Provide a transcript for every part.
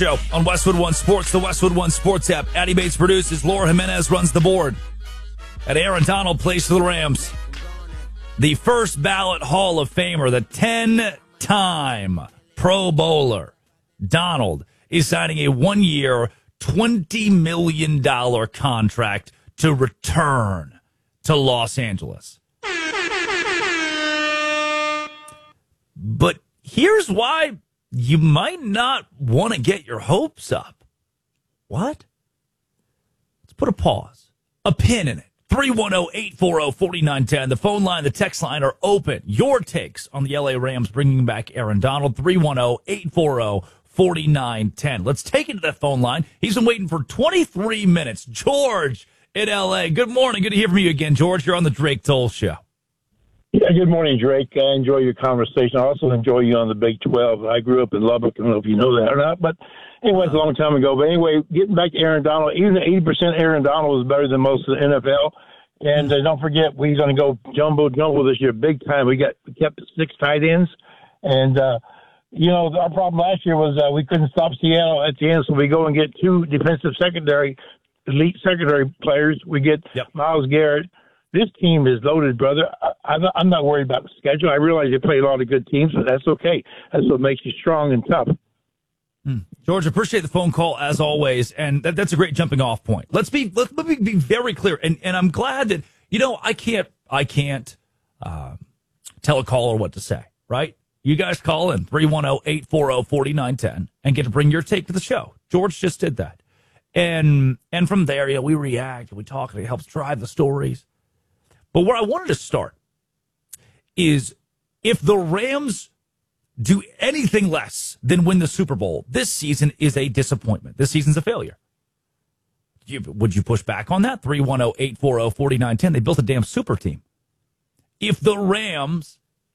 Show on Westwood One Sports, the Westwood One Sports app. Addie Bates produces. Laura Jimenez runs the board. And Aaron Donald plays for the Rams. The first ballot Hall of Famer, the 10-time Pro Bowler, Donald, is signing a 1-year, $20 million contract to return to Los Angeles. But here's why you might not want to get your hopes up. What? Let's put a pause, a pin in it. 310-840-4910. The phone line, the text line are open. Your takes on the LA Rams bringing back Aaron Donald. 310-840-4910. Let's take it to that phone line. He's been waiting for 23 minutes. George in LA. Good morning. Good to hear from you again, George. You're on the Drake Toll Show. Yeah, good morning, Drake. I enjoy your conversation. I also enjoy you on the Big 12. I grew up in Lubbock. I don't know if you know that or not, but anyway, it's a long time ago. But anyway, getting back to Aaron Donald, even the 80% Aaron Donald is better than most of the NFL. And don't forget, we're going to go jumbo this year, big time. We kept 6 tight ends. And, our problem last year was we couldn't stop Seattle at the end, so we go and get 2 defensive elite secondary players. We get Myles Garrett. This team is loaded, brother. I'm not worried about the schedule. I realize they play a lot of good teams, but that's okay. That's what makes you strong and tough. George, appreciate the phone call as always, and that's a great jumping off point. Let me be very clear, and I'm glad that I can't tell a caller what to say. Right? You guys call in 310-840-4910 and get to bring your take to the show. George just did that, and from there, we react, we talk, and it helps drive the stories. But where I wanted to start is if the Rams do anything less than win the Super Bowl, this season is a disappointment. This season's a failure. Would you push back on that? 310-840-4910. They built a damn super team. If the Rams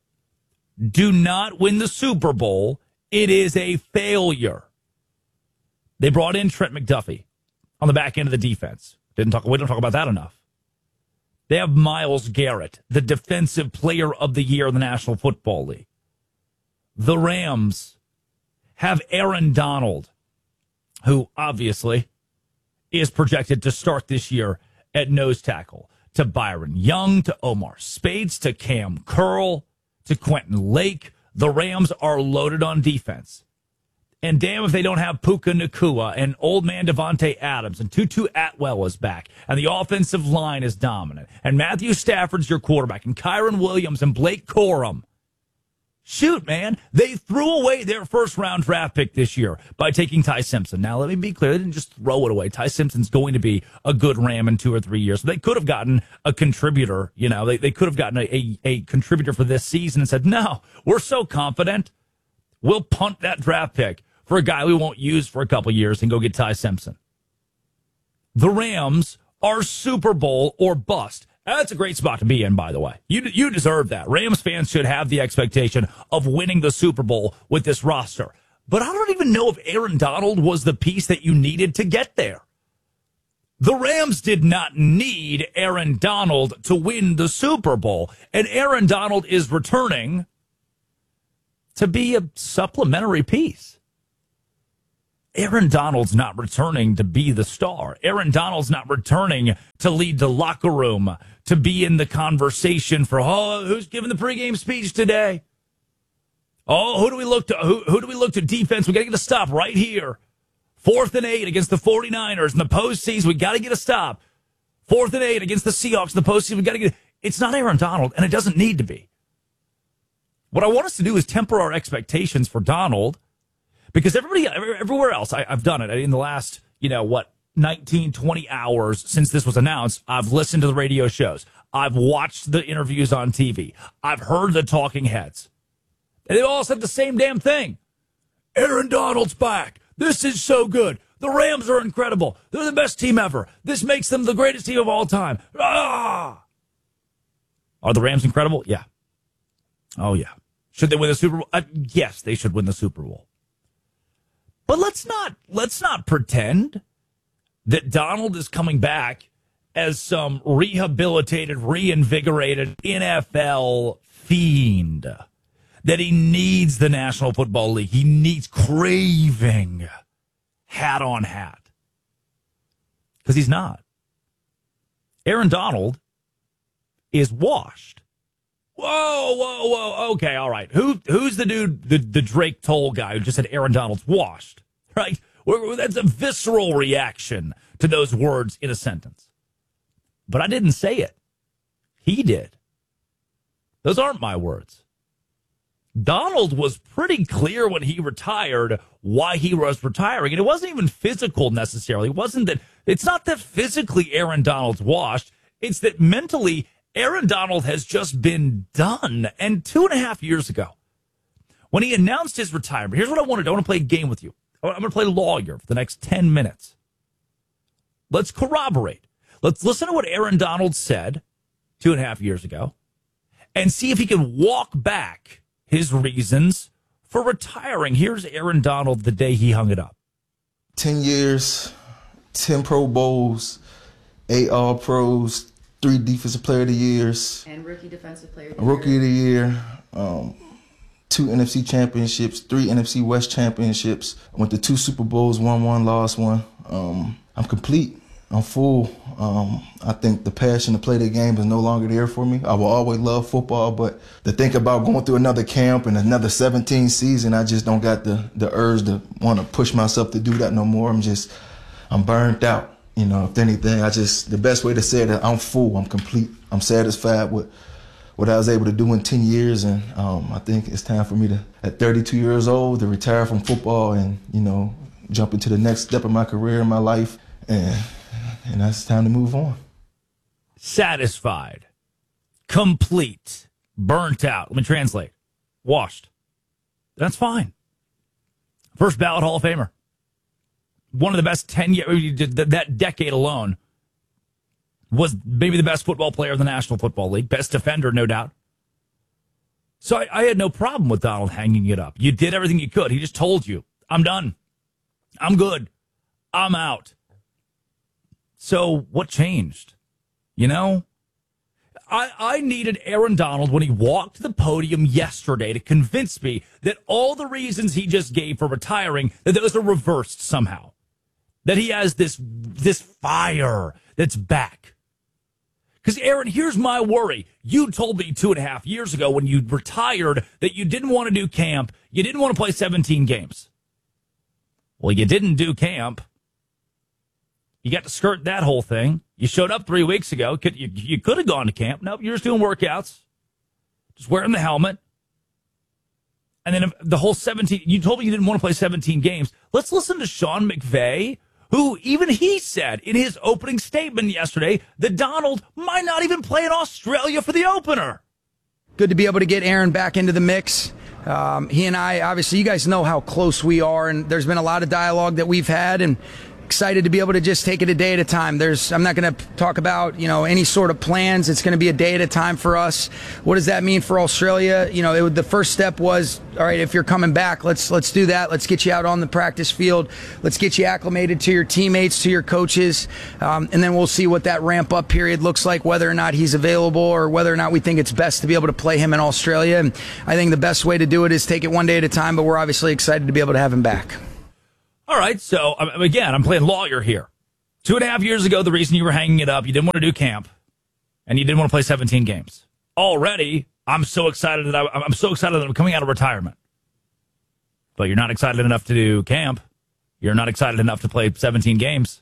do not win the Super Bowl, it is a failure. They brought in Trent McDuffie on the back end of the defense. We don't talk about that enough. They have Myles Garrett, the defensive player of the year in the National Football League. The Rams have Aaron Donald, who obviously is projected to start this year at nose tackle, to Byron Young, to Omar Spades, to Cam Curl, to Quentin Lake. The Rams are loaded on defense. And damn if they don't have Puka Nacua and old man Devontae Adams, and Tutu Atwell is back, and the offensive line is dominant, and Matthew Stafford's your quarterback, and Kyron Williams and Blake Corum. Shoot, man, they threw away their first-round draft pick this year by taking Ty Simpson. Now, let me be clear, they didn't just throw it away. Ty Simpson's going to be a good Ram in 2 or 3 years. So they could have gotten a contributor, they could have gotten a contributor for this season and said, no, we're so confident, we'll punt that draft pick for a guy we won't use for a couple years and go get Ty Simpson. The Rams are Super Bowl or bust. That's a great spot to be in, by the way. You deserve that. Rams fans should have the expectation of winning the Super Bowl with this roster. But I don't even know if Aaron Donald was the piece that you needed to get there. The Rams did not need Aaron Donald to win the Super Bowl. And Aaron Donald is returning to be a supplementary piece. Aaron Donald's not returning to be the star. Aaron Donald's not returning to lead the locker room, to be in the conversation for, who's giving the pregame speech today? Who do we look to? Who do we look to defense? We got to get a stop right here. 4th and 8 against the 49ers in the postseason. We got to get a stop. 4th and 8 against the Seahawks in the postseason. We got to get. It's not Aaron Donald, and it doesn't need to be. What I want us to do is temper our expectations for Donald. Because everywhere else, I've done it in the last, 19, 20 hours since this was announced. I've listened to the radio shows. I've watched the interviews on TV. I've heard the talking heads. And they all said the same damn thing. Aaron Donald's back. This is so good. The Rams are incredible. They're the best team ever. This makes them the greatest team of all time. Ah! Are the Rams incredible? Yeah. Oh, yeah. Should they win the Super Bowl? Yes, they should win the Super Bowl. But let's not pretend that Donald is coming back as some rehabilitated, reinvigorated NFL fiend. That he needs the National Football League. He needs craving hat on hat. Because he's not. Aaron Donald is washed. Whoa. Okay, all right. Who's the dude, the Drake Toll guy who just said Aaron Donald's washed? Right? That's a visceral reaction to those words in a sentence. But I didn't say it. He did. Those aren't my words. Donald was pretty clear when he retired why he was retiring. And it wasn't even physical necessarily. It's not that physically Aaron Donald's washed. It's that mentally Aaron Donald has just been done. And 2.5 years ago, when he announced his retirement, here's what I want to do. I want to play a game with you. I'm going to play lawyer for the next 10 minutes. Let's corroborate. Let's listen to what Aaron Donald said 2.5 years ago and see if he can walk back his reasons for retiring. Here's Aaron Donald the day he hung it up. 10 years, 10 Pro Bowls, 8 All-Pros, 3 Defensive Player of the Years. And Rookie Defensive Player of the Rookie of the Year. 2 NFC championships, 3 NFC West championships. I went to 2 Super Bowls, won one, lost one. I'm complete. I'm full. I think the passion to play the game is no longer there for me. I will always love football, but to think about going through another camp and another 17 season, I just don't got the urge to want to push myself to do that no more. I'm burnt out. You know, if anything, the best way to say it is I'm full. I'm complete. I'm satisfied with what I was able to do in 10 years. And I think it's time for me to, at 32 years old, to retire from football and, you know, jump into the next step of my career in my life. And that's time to move on. Satisfied, complete, burnt out. Let me translate. Washed. That's fine. First ballot Hall of Famer. One of the best 10 years, that decade alone, was maybe the best football player in the National Football League. Best defender, no doubt. So I had no problem with Donald hanging it up. You did everything you could. He just told you, I'm done. I'm good. I'm out. So what changed? You know, I needed Aaron Donald when he walked to the podium yesterday to convince me that all the reasons he just gave for retiring, that those are reversed somehow. That he has this fire that's back. Because, Aaron, here's my worry. You told me 2.5 years ago when you retired that you didn't want to do camp. You didn't want to play 17 games. Well, you didn't do camp. You got to skirt that whole thing. You showed up 3 weeks ago. You could have gone to camp. Nope, you're just doing workouts. Just wearing the helmet. And then the whole 17, you told me you didn't want to play 17 games. Let's listen to Sean McVay, who even he said in his opening statement yesterday that Donald might not even play in Australia for the opener. Good to be able to get Aaron back into the mix. He and I, obviously, you guys know how close we are, and there's been a lot of dialogue that we've had, and excited to be able to just take it a day at a time. I'm not going to talk about, any sort of plans. It's going to be a day at a time for us. What does that mean for Australia? The first step was, all right, if you're coming back, let's do that. Let's get you out on the practice field. Let's get you acclimated to your teammates, to your coaches. And then we'll see what that ramp up period looks like, whether or not he's available or whether or not we think it's best to be able to play him in Australia. And I think the best way to do it is take it one day at a time, but we're obviously excited to be able to have him back. All right, so, again, I'm playing lawyer here. 2.5 years ago, the reason you were hanging it up, you didn't want to do camp, and you didn't want to play 17 games. Already, I'm so excited that I'm coming out of retirement. But you're not excited enough to do camp. You're not excited enough to play 17 games.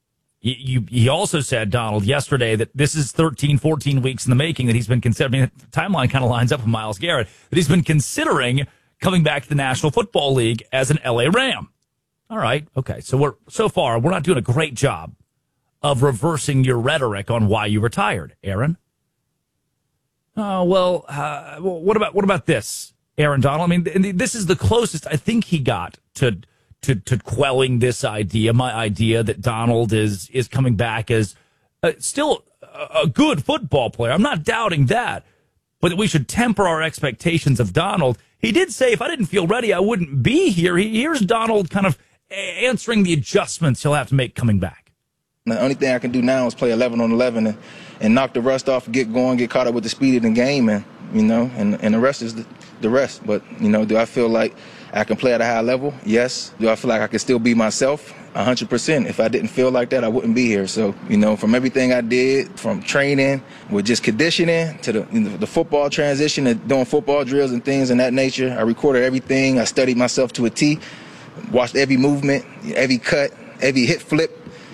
He also said, Donald, yesterday that this is 13, 14 weeks in the making that he's been considering. The timeline kind of lines up with Myles Garrett. That he's been considering coming back to the National Football League as an LA Ram. All right. Okay. So we're not doing a great job of reversing your rhetoric on why you retired, Aaron. Oh, well, what about this, Aaron Donald? I mean, this is the closest I think he got to quelling this idea, my idea that Donald is coming back as still a good football player. I'm not doubting that, but that we should temper our expectations of Donald. He did say, if I didn't feel ready, I wouldn't be here. Here's Donald kind of answering the adjustments he'll have to make coming back. The only thing I can do now is play 11 on 11 and knock the rust off, get going, get caught up with the speed of the game, and the rest is the rest. But, do I feel like I can play at a high level? Yes. Do I feel like I can still be myself? 100%. If I didn't feel like that, I wouldn't be here. So, from everything I did, from training with just conditioning to the football transition and doing football drills and things in that nature, I recorded everything. I studied myself to a T, watched every movement, every cut, every hit flip.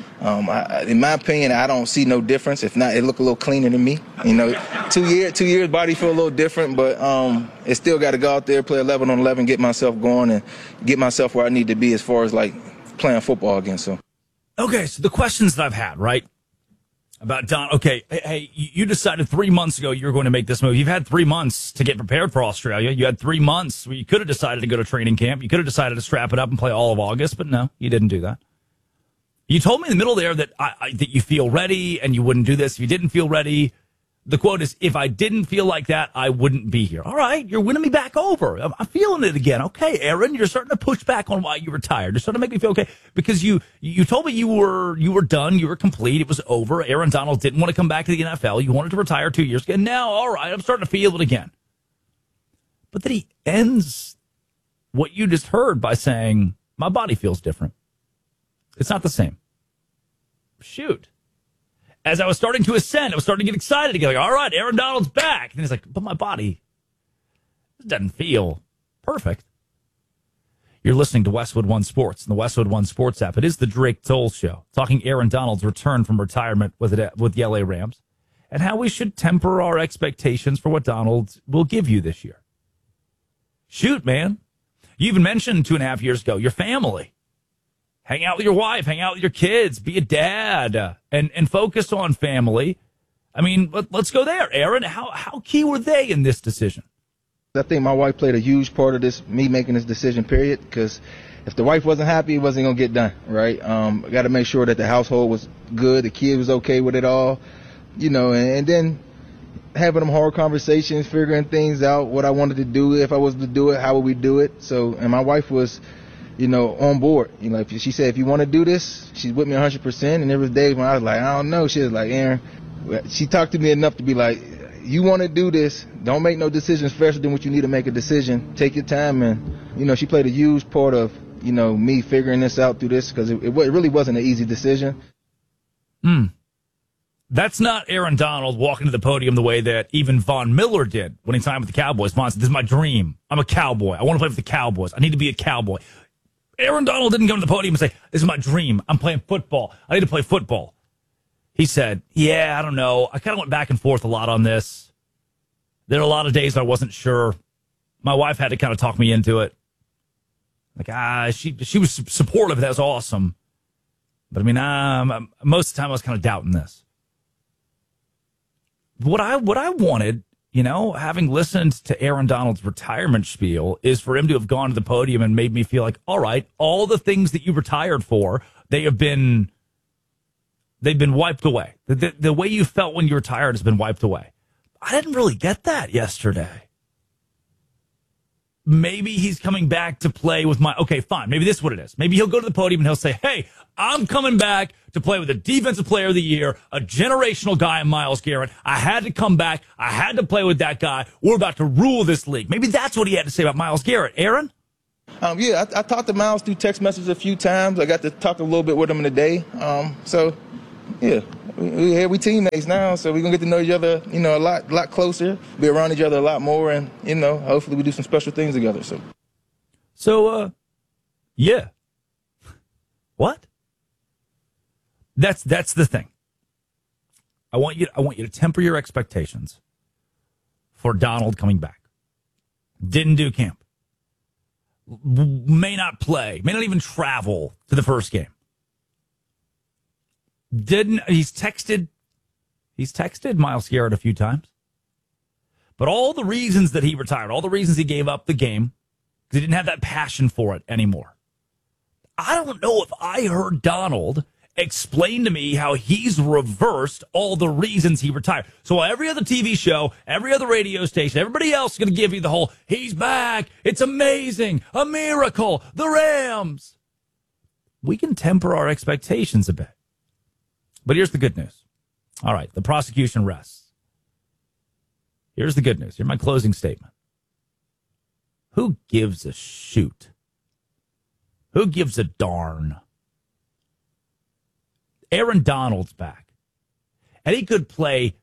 In my opinion, I don't see no difference. If not, it look a little cleaner than me. 2 years, body feel a little different, but it still got to go out there, play 11 on 11, get myself going, and get myself where I need to be as far as like playing football again. So, okay, so the questions that I've had, right, about Don. Okay, hey, you decided 3 months ago you were going to make this move. You've had 3 months to get prepared for Australia. You had 3 months where you could have decided to go to training camp. You could have decided to strap it up and play all of August, but no, you didn't do that. You told me in the middle there that that you feel ready and you wouldn't do this if you didn't feel ready. The quote is, if I didn't feel like that, I wouldn't be here. All right, you're winning me back over. I'm feeling it again. Okay, Aaron, you're starting to push back on why you retired. You're starting to make me feel okay because you told me you were done, you were complete, it was over. Aaron Donald didn't want to come back to the NFL. You wanted to retire 2 years ago. And now, all right, I'm starting to feel it again. But then he ends what you just heard by saying, my body feels different. It's not the same. Shoot. As I was starting to ascend, I was starting to get excited again. Like, all right, Aaron Donald's back. And he's like, but my body doesn't feel perfect. You're listening to Westwood One Sports and the Westwood One Sports app. It is the Drake Toll Show, talking Aaron Donald's return from retirement with the LA Rams and how we should temper our expectations for what Donald will give you this year. Shoot, man. You even mentioned 2.5 years ago, your family. Hang out with your wife, hang out with your kids, be a dad, and focus on family. I mean, let's go there. Aaron, how key were they in this decision? I think my wife played a huge part of this, me making this decision, period, because if the wife wasn't happy, it wasn't going to get done, right? I got to make sure that the household was good, the kid was okay with it all, and then having them hard conversations, figuring things out, what I wanted to do, if I was to do it, how would we do it? So, and my wife was on board. If she said, if you want to do this, she's with me 100%. And there was days when I was like, I don't know. She was like, Aaron, she talked to me enough to be like, you want to do this, don't make no decisions faster than what you need to make a decision. Take your time. And, she played a huge part of, me figuring this out through this because it really wasn't an easy decision. That's not Aaron Donald walking to the podium the way that even Von Miller did when he signed with the Cowboys. Von said, this is my dream. I'm a Cowboy. I want to play for the Cowboys. I need to be a Cowboy. Aaron Donald didn't come to the podium and say, this is my dream. I'm playing football. I need to play football. He said, yeah, I don't know. I kind of went back and forth a lot on this. There are a lot of days I wasn't sure. My wife had to kind of talk me into it. Like, she was supportive. That was awesome. But, I mean, most of the time I was kind of doubting this. What I wanted, having listened to Aaron Donald's retirement spiel, is for him to have gone to the podium and made me feel like, all right, all the things that you retired for, they've been wiped away. The way you felt when you retired has been wiped away. I didn't really get that yesterday. Maybe he's coming back to play with okay, fine. Maybe this is what it is. Maybe he'll go to the podium and he'll say, hey, I'm coming back to play with the Defensive Player of the Year, a generational guy in Myles Garrett. I had to come back. I had to play with that guy. We're about to rule this league. Maybe that's what he had to say about Myles Garrett. Aaron? Yeah, I talked to Myles through text messages a few times. I got to talk a little bit with him in the day. So, yeah, we teammates now, so we're going to get to know each other, a lot closer, be around each other a lot more, and, hopefully we do some special things together. So, yeah. What? That's the thing. I want you to temper your expectations for Donald coming back. Didn't do camp. May not play. May not even travel to the first game. He's texted Myles Garrett a few times. But all the reasons that he retired, all the reasons he gave up the game, because he didn't have that passion for it anymore. I don't know if I heard Donald explain to me how he's reversed all the reasons he retired. So every other TV show, every other radio station, everybody else is going to give you the whole, he's back, it's amazing, a miracle, the Rams. We can temper our expectations a bit. But here's the good news. All right, the prosecution rests. Here's the good news. Here's my closing statement. Who gives a shoot? Who gives a darn Aaron Donald's back, and he could play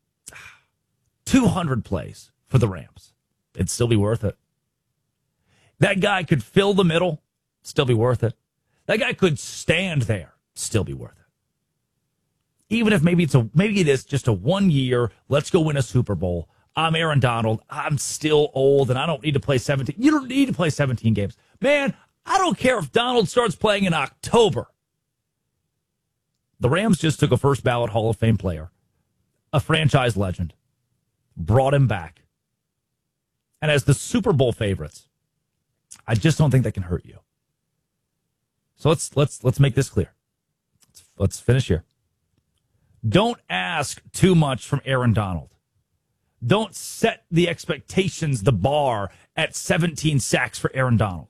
200 plays for the Rams. It'd still be worth it. That guy could fill the middle, still be worth it. That guy could stand there, still be worth it. Even if maybe it is just a 1 year, let's go win a Super Bowl. I'm Aaron Donald. I'm still old, and I don't need to play 17. You don't need to play 17 games. Man, I don't care if Donald starts playing in October. The Rams just took a first ballot Hall of Fame player, a franchise legend, brought him back. And as the Super Bowl favorites, I just don't think that can hurt you. So let's make this clear. Let's finish here. Don't ask too much from Aaron Donald. Don't set the expectations, the bar, at 17 sacks for Aaron Donald.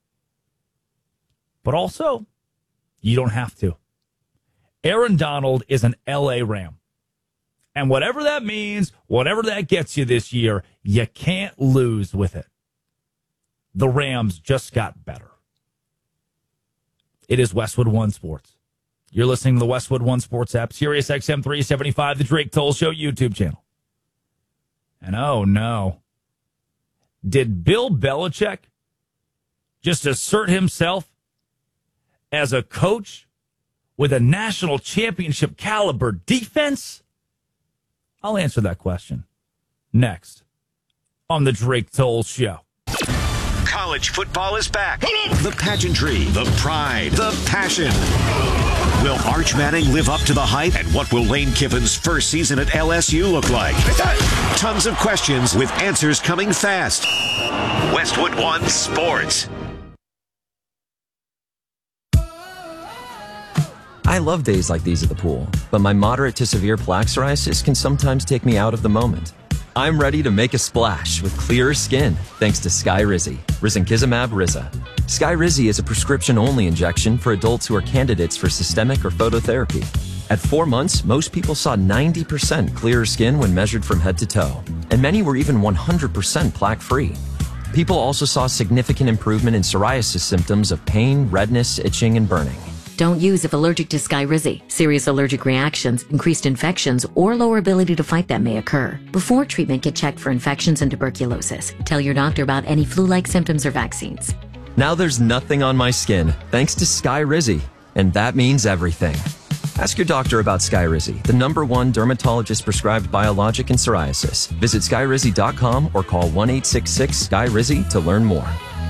But also, you don't have to. Aaron Donald is an L.A. Ram. And whatever that means, whatever that gets you this year, you can't lose with it. The Rams just got better. It is Westwood One Sports. You're listening to the Westwood One Sports app, Sirius XM 375, the Drake Toll Show YouTube channel. And oh no, did Bill Belichick just assert himself as a coach with a national championship caliber defense? I'll answer that question next on the Drake Toll Show. College football is back. The pageantry, the pride, the passion. Will Arch Manning live up to the hype? And what will Lane Kiffin's first season at LSU look like? Tons of questions with answers coming fast. Westwood One Sports. I love days like these at the pool, but my moderate to severe plaque psoriasis can sometimes take me out of the moment. I'm ready to make a splash with clearer skin thanks to Skyrizi, risankizumab Riza. Skyrizi is a prescription-only injection for adults who are candidates for systemic or phototherapy. At 4 months, most people saw 90% clearer skin when measured from head to toe, and many were even 100% plaque-free. People also saw significant improvement in psoriasis symptoms of pain, redness, itching, and burning. Don't use if allergic to Skyrizi. Serious allergic reactions, increased infections, or lower ability to fight them may occur. Before treatment, get checked for infections and tuberculosis. Tell your doctor about any flu-like symptoms or vaccines. Now there's nothing on my skin thanks to Skyrizi, and that means everything. Ask your doctor about Skyrizi, the #1 dermatologist-prescribed biologic in psoriasis. Visit Skyrizi.com or call 1-866-SKYRIZI to learn more.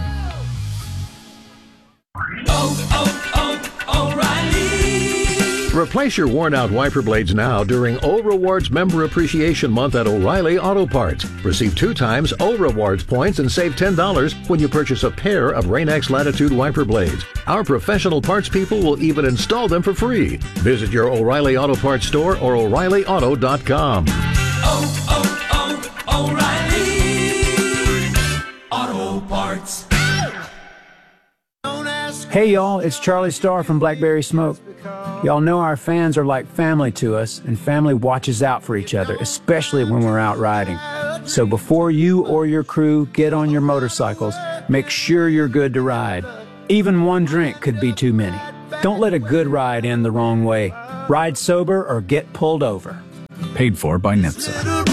Replace your worn-out wiper blades now during O Rewards Member Appreciation Month at O'Reilly Auto Parts. Receive 2 times O Rewards points and save $10 when you purchase a pair of Rain-X Latitude wiper blades. Our professional parts people will even install them for free. Visit your O'Reilly Auto Parts store or O'ReillyAuto.com. O'Reilly Auto Parts. Hey y'all, it's Charlie Starr from Blackberry Smoke. Y'all know our fans are like family to us, and family watches out for each other, especially when we're out riding. So before you or your crew get on your motorcycles, make sure you're good to ride. Even one drink could be too many. Don't let a good ride end the wrong way. Ride sober or get pulled over. Paid for by NHTSA.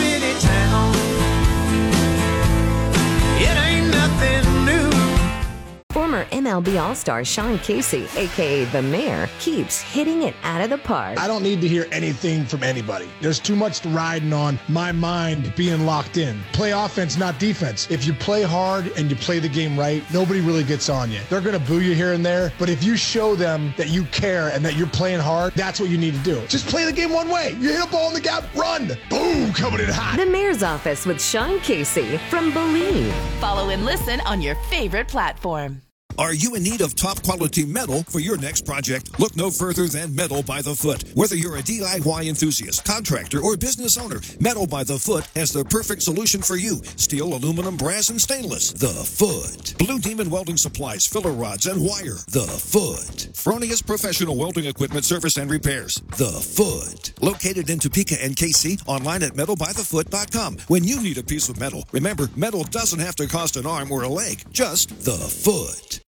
Former MLB All-Star Sean Casey, a.k.a. The Mayor, keeps hitting it out of the park. I don't need to hear anything from anybody. There's too much riding on my mind being locked in. Play offense, not defense. If you play hard and you play the game right, nobody really gets on you. They're going to boo you here and there, but if you show them that you care and that you're playing hard, that's what you need to do. Just play the game one way. You hit a ball in the gap, run. Boom, coming in hot. The Mayor's Office with Sean Casey from Believe. Follow and listen on your favorite platform. Are you in need of top-quality metal for your next project? Look no further than Metal by the Foot. Whether you're a DIY enthusiast, contractor, or business owner, Metal by the Foot has the perfect solution for you. Steel, aluminum, brass, and stainless. The Foot. Blue Demon Welding Supplies, filler rods, and wire. The Foot. Fronius Professional Welding Equipment Service and Repairs. The Foot. Located in Topeka and KC, online at metalbythefoot.com. When you need a piece of metal, remember, metal doesn't have to cost an arm or a leg, just the foot.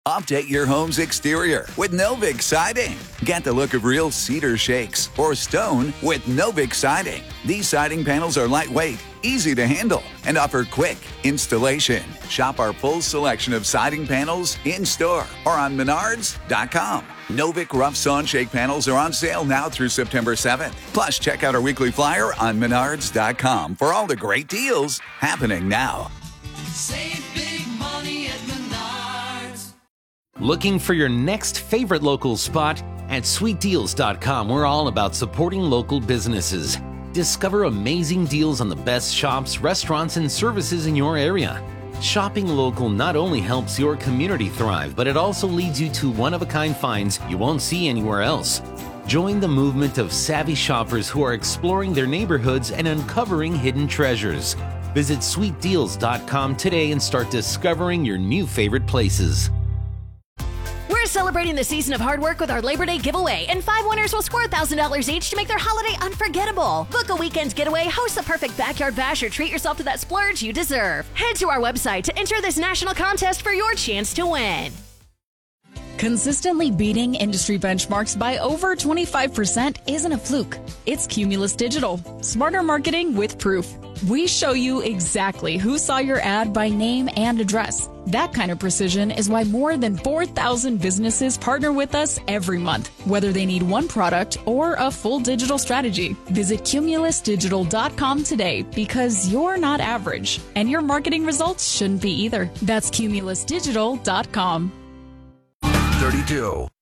Update your home's exterior with Novik Siding. Get the look of real cedar shakes or stone with Novik Siding. These siding panels are lightweight, easy to handle, and offer quick installation. Shop our full selection of siding panels in-store or on Menards.com. Novik Rough Sawn Shake panels are on sale now through September 7th. Plus, check out our weekly flyer on Menards.com for all the great deals happening now. Save big money at Menards. Looking for your next favorite local spot? At SweetDeals.com, we're all about supporting local businesses. Discover amazing deals on the best shops, restaurants, and services in your area. Shopping local not only helps your community thrive, but it also leads you to one-of-a-kind finds you won't see anywhere else. Join the movement of savvy shoppers who are exploring their neighborhoods and uncovering hidden treasures. Visit SweetDeals.com today and start discovering your new favorite places. We're celebrating the season of hard work with our Labor Day giveaway, and 5 winners will score $1,000 each to make their holiday unforgettable. Book a weekend getaway, host the perfect backyard bash, or treat yourself to that splurge you deserve. Head to our website to enter this national contest for your chance to win. Consistently beating industry benchmarks by over 25% isn't a fluke. It's Cumulus Digital. Smarter marketing with proof. We show you exactly who saw your ad by name and address. That kind of precision is why more than 4,000 businesses partner with us every month, whether they need one product or a full digital strategy. Visit CumulusDigital.com today because you're not average, and your marketing results shouldn't be either. That's CumulusDigital.com. 32.